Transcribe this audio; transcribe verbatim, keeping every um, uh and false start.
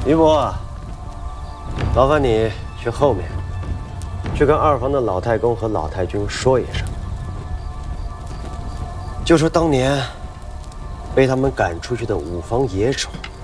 于伯，劳烦你去后面，去跟二房的老太公和老太君说一声，就说当年被他们赶出去的五房野种。